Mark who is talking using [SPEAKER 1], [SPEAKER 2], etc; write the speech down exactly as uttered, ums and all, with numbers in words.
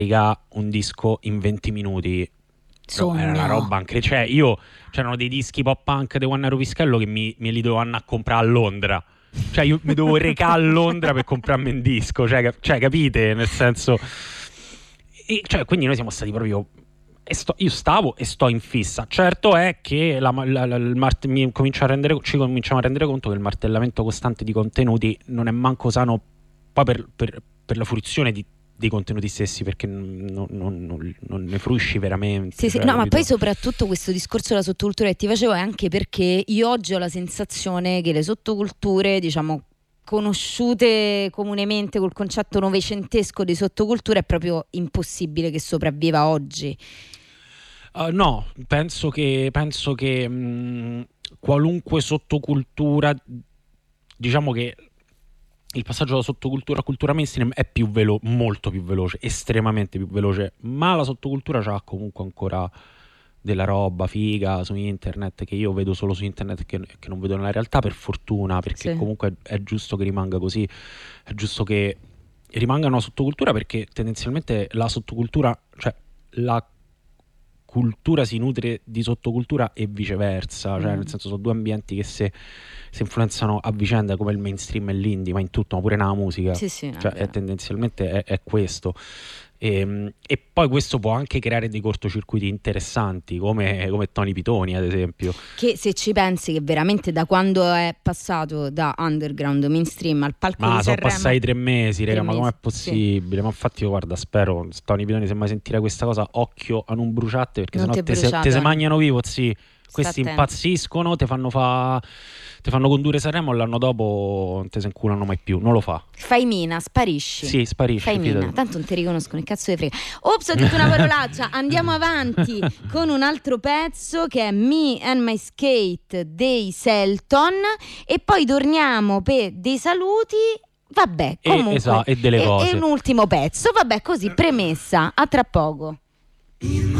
[SPEAKER 1] un disco in venti minuti.
[SPEAKER 2] Sogno.
[SPEAKER 1] Era una roba anche, cioè io c'erano dei dischi pop punk di quando ero pischello che mi, me li dovevo andare a comprare a Londra, cioè io mi dovevo recare a Londra per comprarmi un disco, cioè, cioè capite, nel senso, e, cioè, quindi noi siamo stati proprio, e sto, io stavo e sto in fissa. Certo è che la, la, la, il mart- mi comincia a rendere, ci cominciamo a rendere conto che il martellamento costante di contenuti non è manco sano poi per, per, per la fruizione di dei contenuti stessi, perché non, non, non, non ne fruisci veramente.
[SPEAKER 2] Sì, sì.
[SPEAKER 1] Cioè,
[SPEAKER 2] no, ma
[SPEAKER 1] capito?
[SPEAKER 2] poi soprattutto questo discorso della sottocultura che ti facevo è anche perché io oggi ho la sensazione che le sottoculture, diciamo, conosciute comunemente col concetto novecentesco di sottocultura, è proprio impossibile che sopravviva oggi.
[SPEAKER 1] Uh, no, penso che, penso che mh, qualunque sottocultura, diciamo che il passaggio da sottocultura a cultura mainstream è più velo- molto più veloce, estremamente più veloce, ma la sottocultura c'ha comunque ancora della roba figa su internet che io vedo solo su internet, che, che non vedo nella realtà, per fortuna, perché
[SPEAKER 2] Sì.
[SPEAKER 1] comunque è, è giusto che rimanga così, è giusto che rimanga una sottocultura, perché tendenzialmente la sottocultura, cioè la cultura si nutre di sottocultura e viceversa, cioè
[SPEAKER 2] Mm.
[SPEAKER 1] nel senso sono due ambienti che se si influenzano a vicenda, come il mainstream e l'indie, ma in tutto, ma pure nella musica.
[SPEAKER 2] Sì, sì, no,
[SPEAKER 1] Cioè
[SPEAKER 2] è
[SPEAKER 1] è
[SPEAKER 2] vero.
[SPEAKER 1] tendenzialmente è, è questo. E, e poi questo può anche creare dei cortocircuiti interessanti, come, come Tony Pitoni ad esempio.
[SPEAKER 2] Che se ci pensi che veramente da quando è passato da underground mainstream al palco
[SPEAKER 1] Ma
[SPEAKER 2] di
[SPEAKER 1] sono
[SPEAKER 2] Sanremo,
[SPEAKER 1] passati tre mesi,
[SPEAKER 2] tre
[SPEAKER 1] raga, ma com'è
[SPEAKER 2] mesi, sì.
[SPEAKER 1] possibile? Ma infatti io guarda, spero, Tony Pitoni, se mai sentire questa cosa, occhio a non bruciatte, perché
[SPEAKER 2] Non
[SPEAKER 1] sennò
[SPEAKER 2] te
[SPEAKER 1] te se,
[SPEAKER 2] brucia,
[SPEAKER 1] te se
[SPEAKER 2] Tony.
[SPEAKER 1] mangiano vivo, sì.
[SPEAKER 2] Sta
[SPEAKER 1] Questi
[SPEAKER 2] attento.
[SPEAKER 1] impazziscono, te fanno fa te fanno condurre Sanremo e l'anno dopo non te se inculano mai più, non lo fa.
[SPEAKER 2] Fai mina, sparisci.
[SPEAKER 1] Sì, sparisci,
[SPEAKER 2] Fai mina,
[SPEAKER 1] fidati.
[SPEAKER 2] tanto non ti riconoscono, che cazzo di frega. Ops, ho detto una parolaccia. Andiamo avanti con un altro pezzo che è Me and My Skate dei Selton e poi torniamo per dei saluti. Vabbè,
[SPEAKER 1] E,
[SPEAKER 2] comunque
[SPEAKER 1] esatto, e delle
[SPEAKER 2] e,
[SPEAKER 1] cose.
[SPEAKER 2] e un ultimo pezzo. Vabbè, così premessa. A tra poco.